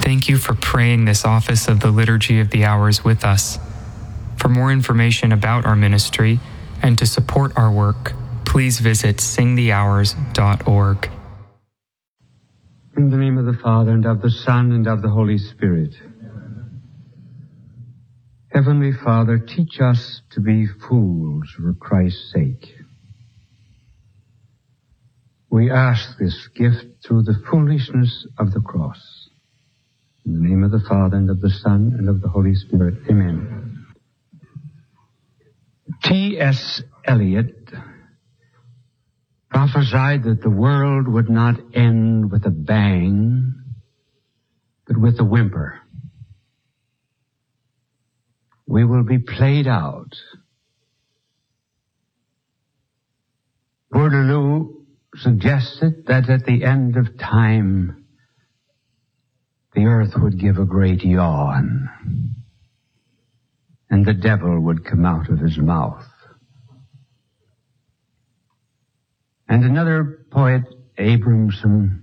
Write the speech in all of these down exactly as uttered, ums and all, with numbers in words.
Thank you for praying this office of the Liturgy of the Hours with us. For more information about our ministry and to support our work, please visit sing the hours dot org. In the name of the Father, and of the Son, and of the Holy Spirit. Heavenly Father, teach us to be fools for Christ's sake. We ask this gift through the foolishness of the cross. In the name of the Father, and of the Son, and of the Holy Spirit. Amen. T S Eliot prophesied that the world would not end with a bang, but with a whimper. We will be played out. Bourdaloue suggested that at the end of time, the earth would give a great yawn, and the devil would come out of his mouth. And another poet, Abramson,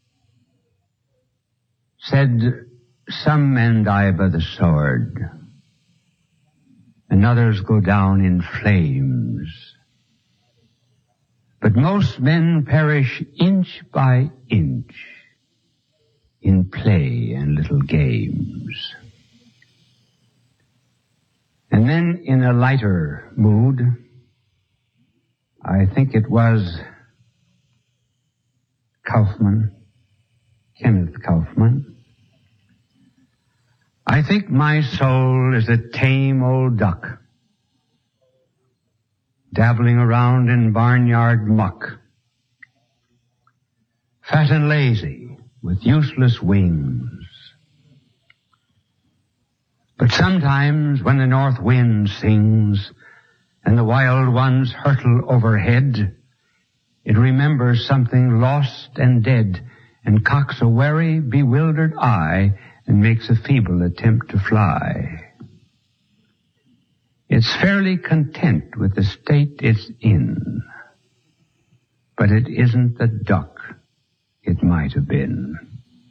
said, some men die by the sword, and others go down in flames. But most men perish inch by inch in play and little games. And then in a lighter mood, I think it was Kaufman, Kenneth Kaufman. I think my soul is a tame old duck, dabbling around in barnyard muck, fat and lazy, with useless wings. But sometimes when the north wind sings and the wild ones hurtle overhead, it remembers something lost and dead and cocks a wary, bewildered eye and makes a feeble attempt to fly. It's fairly content with the state it's in, but it isn't the duck it might have been.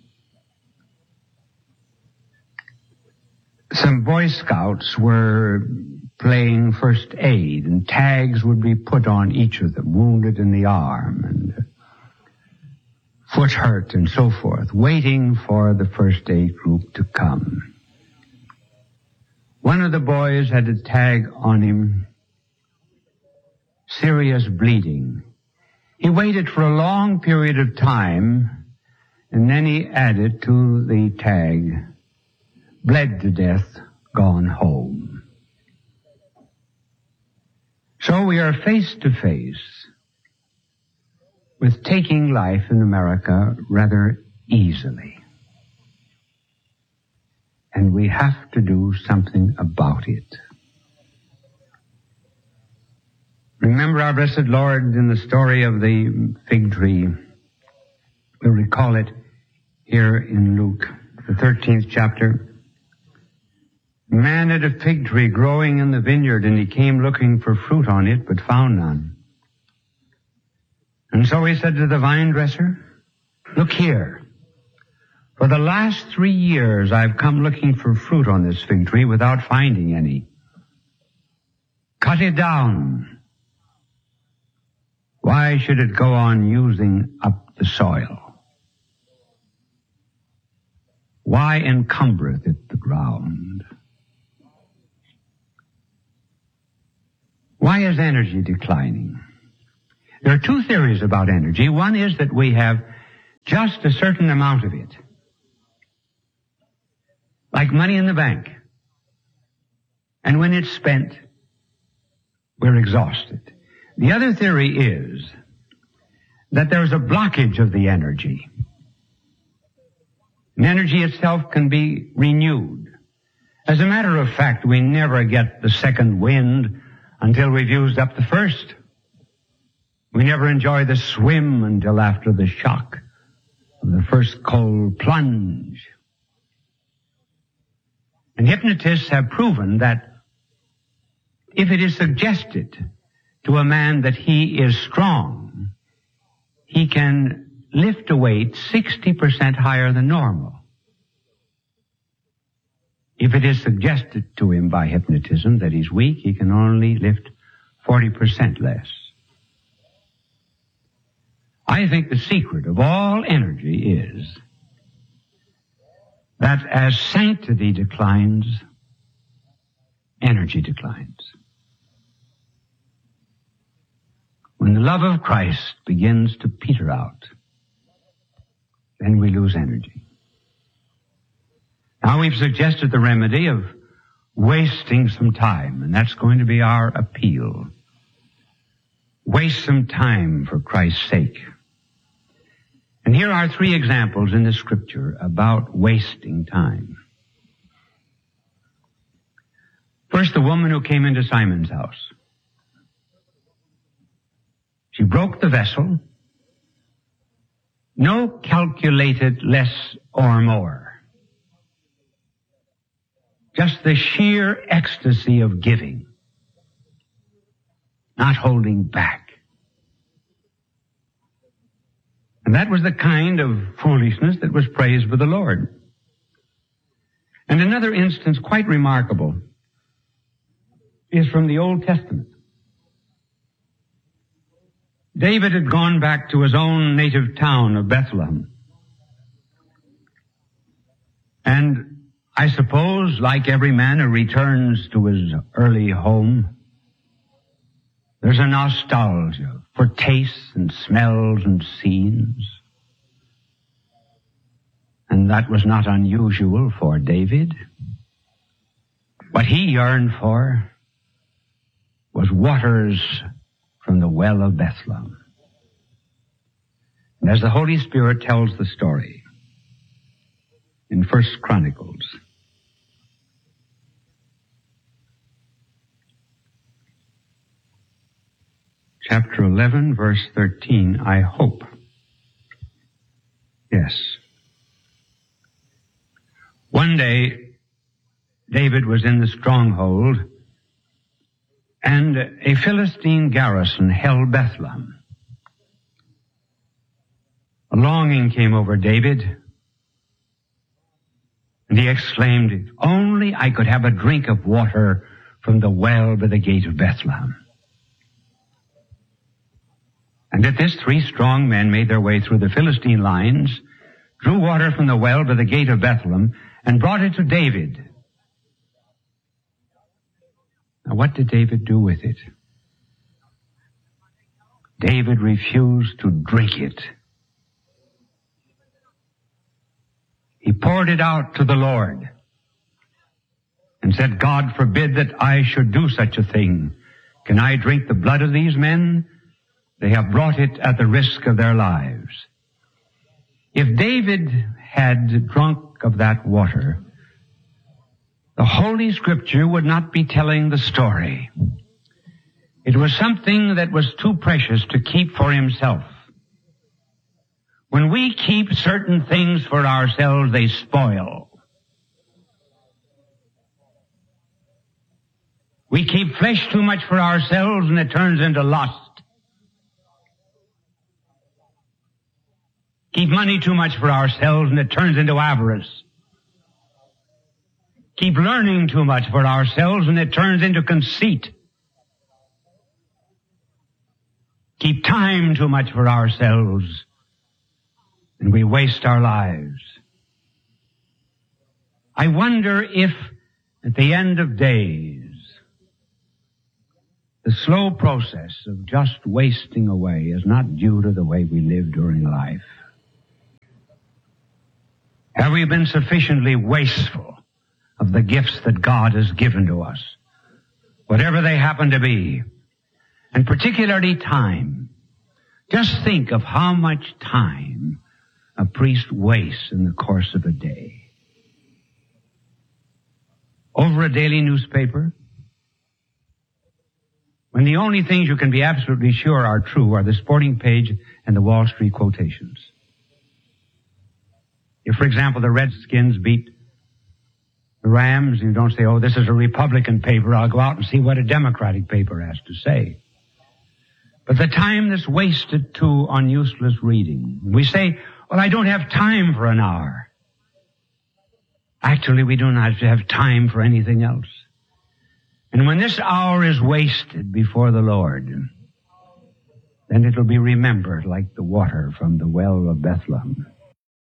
Some Boy Scouts were playing first aid, and tags would be put on each of them, wounded in the arm and foot hurt and so forth, waiting for the first aid group to come. One of the boys had a tag on him, serious bleeding. He waited for a long period of time, and then he added to the tag, bled to death, gone home. So we are face to face with taking life in America rather easily. And we have to do something about it. Remember our blessed Lord in the story of the fig tree. We'll recall it here in Luke, the thirteenth chapter. A man had a fig tree growing in the vineyard, and he came looking for fruit on it, but found none. And so he said to the vine dresser, look here. For the last three years I've come looking for fruit on this fig tree without finding any. Cut it down. Why should it go on using up the soil? Why encumbereth it the ground? Why is energy declining? There are two theories about energy. One is that we have just a certain amount of it, like money in the bank. And when it's spent, we're exhausted. The other theory is that there's a blockage of the energy. And energy itself can be renewed. As a matter of fact, we never get the second wind until we've used up the first. We never enjoy the swim until after the shock of the first cold plunge. And hypnotists have proven that if it is suggested to a man that he is strong, he can lift a weight sixty percent higher than normal. If it is suggested to him by hypnotism that he's weak, he can only lift forty percent less. I think the secret of all energy is that as sanctity declines, energy declines. When the love of Christ begins to peter out, then we lose energy. Now we've suggested the remedy of wasting some time, and that's going to be our appeal. Waste some time for Christ's sake. And here are three examples in the Scripture about wasting time. First, the woman who came into Simon's house. She broke the vessel. No calculated less or more. Just the sheer ecstasy of giving. Not holding back. And that was the kind of foolishness that was praised by the Lord. And another instance quite remarkable is from the Old Testament. David had gone back to his own native town of Bethlehem. And I suppose, like every man who returns to his early home, there's a nostalgia for tastes and smells and scenes. And that was not unusual for David. What he yearned for was waters from the well of Bethlehem. And as the Holy Spirit tells the story in First Chronicles, chapter eleven, verse thirteen, I hope. Yes. One day, David was in the stronghold, and a Philistine garrison held Bethlehem. A longing came over David, and he exclaimed, if only I could have a drink of water from the well by the gate of Bethlehem. And at this, three strong men made their way through the Philistine lines, drew water from the well by the gate of Bethlehem, and brought it to David. Now, what did David do with it? David refused to drink it. He poured it out to the Lord and said, God forbid that I should do such a thing. Can I drink the blood of these men? They have brought it at the risk of their lives. If David had drunk of that water, the Holy Scripture would not be telling the story. It was something that was too precious to keep for himself. When we keep certain things for ourselves, they spoil. We keep flesh too much for ourselves, and it turns into lust. Keep money too much for ourselves, and it turns into avarice. Keep learning too much for ourselves, and it turns into conceit. Keep time too much for ourselves, and we waste our lives. I wonder if, at the end of days, the slow process of just wasting away is not due to the way we live during life. Have we been sufficiently wasteful of the gifts that God has given to us, whatever they happen to be, and particularly time? Just think of how much time a priest wastes in the course of a day. Over a daily newspaper, when the only things you can be absolutely sure are true are the sporting page and the Wall Street quotations. If, for example, the Redskins beat the Rams, you don't say, oh, this is a Republican paper, I'll go out and see what a Democratic paper has to say. But the time that's wasted, too, on useless reading. We say, well, I don't have time for an hour. Actually, we do not have time for anything else. And when this hour is wasted before the Lord, then it will be remembered like the water from the well of Bethlehem.